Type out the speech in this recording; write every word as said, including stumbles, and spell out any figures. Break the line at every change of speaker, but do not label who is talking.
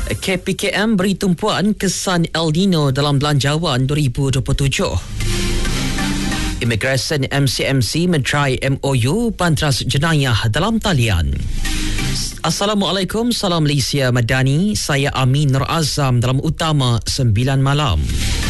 K P K M beri tumpuan kesan El Nino dalam Belanjawan dua ribu dua puluh tujuh. Imigresen M C M C mencerai M O U Bantras Jenayah dalam talian. Assalamualaikum, salam Malaysia Madani. Saya Amin Nur Azam dalam Utama sembilan Malam.